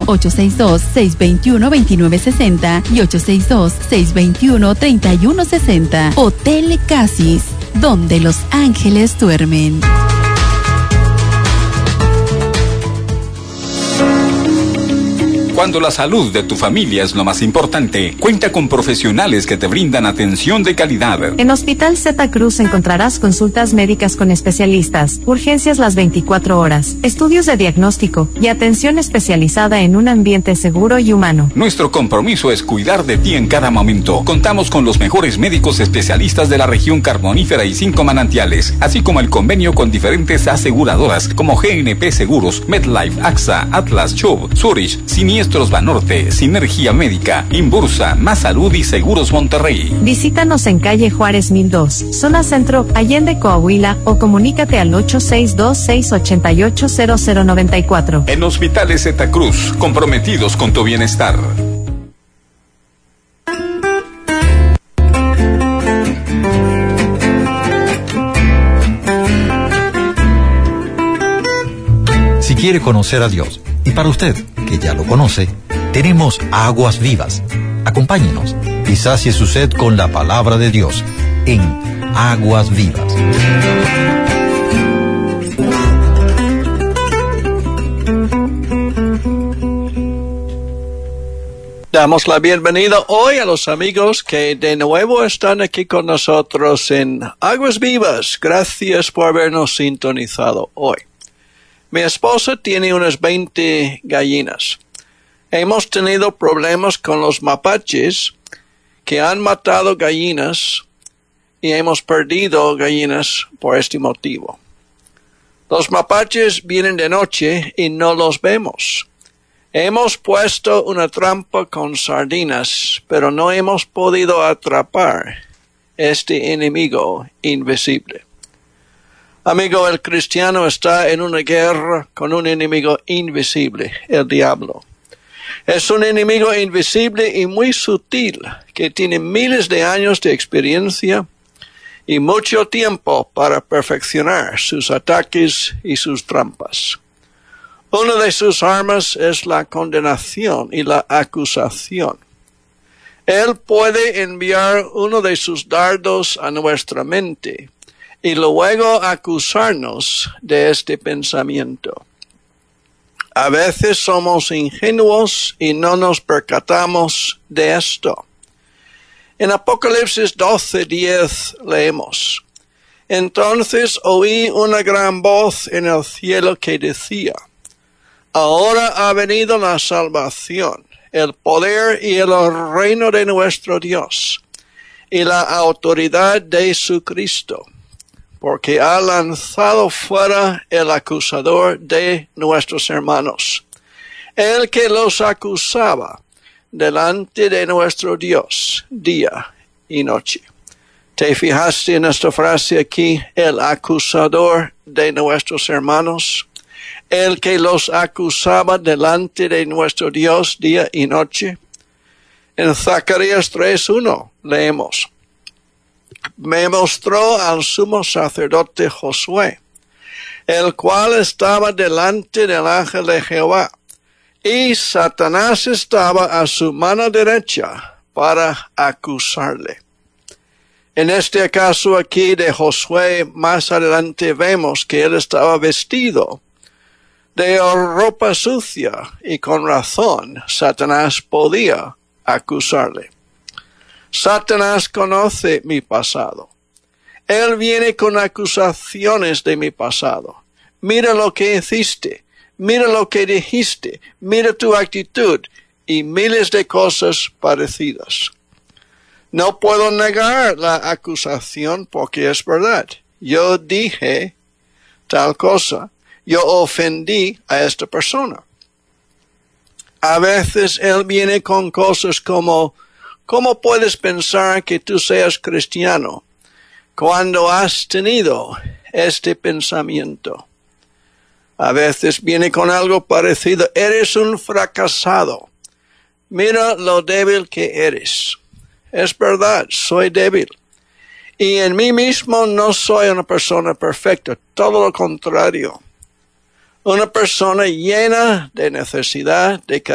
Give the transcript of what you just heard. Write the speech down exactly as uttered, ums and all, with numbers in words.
ocho seis dos, seis dos uno, dos nueve seis cero y ocho seis dos, seis dos uno, tres uno seis cero. Hotel Casis, donde los ángeles duermen. Cuando la salud de tu familia es lo más importante, cuenta con profesionales que te brindan atención de calidad. En Hospital Zeta Cruz encontrarás consultas médicas con especialistas, urgencias las veinticuatro horas, estudios de diagnóstico y atención especializada en un ambiente seguro y humano. Nuestro compromiso es cuidar de ti en cada momento. Contamos con los mejores médicos especialistas de la región carbonífera y cinco manantiales, así como el convenio con diferentes aseguradoras como G N P Seguros, MedLife, A X A, Atlas, Chubb, Zurich, Siniestro Banorte, Sinergia Médica, Inbursa, Más Salud y Seguros Monterrey. Visítanos en calle Juárez mil dos, zona centro, Allende, Coahuila, o comunícate al ocho seis dos, seis ocho ocho, cero cero nueve cuatro. En Hospitales Zeta Cruz, comprometidos con tu bienestar. Si quiere conocer a Dios, y para usted, que ya lo conoce, tenemos Aguas Vivas. Acompáñenos y sacie su sed con la palabra de Dios en Aguas Vivas. Damos la bienvenida hoy a los amigos que de nuevo están aquí con nosotros en Aguas Vivas. Gracias por habernos sintonizado hoy. Mi esposa tiene unas veinte gallinas. Hemos tenido problemas con los mapaches que han matado gallinas y hemos perdido gallinas por este motivo. Los mapaches vienen de noche y no los vemos. Hemos puesto una trampa con sardinas, pero no hemos podido atrapar este enemigo invisible. Amigo, el cristiano está en una guerra con un enemigo invisible, el diablo. Es un enemigo invisible y muy sutil, que tiene miles de años de experiencia y mucho tiempo para perfeccionar sus ataques y sus trampas. Una de sus armas es la condenación y la acusación. Él puede enviar uno de sus dardos a nuestra mente y luego acusarnos de este pensamiento. A veces somos ingenuos y no nos percatamos de esto. En Apocalipsis doce diez leemos: Entonces oí una gran voz en el cielo que decía: Ahora ha venido la salvación, el poder y el reino de nuestro Dios, y la autoridad de su Cristo, porque ha lanzado fuera el acusador de nuestros hermanos, el que los acusaba delante de nuestro Dios día y noche. ¿Te fijaste en esta frase aquí? El acusador de nuestros hermanos, el que los acusaba delante de nuestro Dios día y noche. En Zacarías tres uno leemos: Me mostró al sumo sacerdote Josué, el cual estaba delante del ángel de Jehová, y Satanás estaba a su mano derecha para acusarle. En este caso aquí de Josué, más adelante vemos que él estaba vestido de ropa sucia y con razón Satanás podía acusarle. Satanás conoce mi pasado. Él viene con acusaciones de mi pasado. Mira lo que hiciste, mira lo que dijiste, mira tu actitud y miles de cosas parecidas. No puedo negar la acusación porque es verdad. Yo dije tal cosa. Yo ofendí a esta persona. A veces él viene con cosas como: ¿cómo puedes pensar que tú seas cristiano cuando has tenido este pensamiento? A veces viene con algo parecido: eres un fracasado. Mira lo débil que eres. Es verdad, soy débil. Y en mí mismo no soy una persona perfecta, todo lo contrario. Una persona llena de necesidad, de